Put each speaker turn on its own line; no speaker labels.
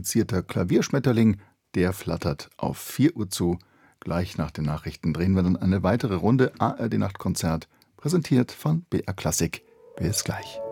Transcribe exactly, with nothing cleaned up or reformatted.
musizierter Klavierschmetterling, der flattert auf vier Uhr zu. Gleich nach den Nachrichten drehen wir dann eine weitere Runde A R D Nachtkonzert, präsentiert von B R Klassik. Bis gleich.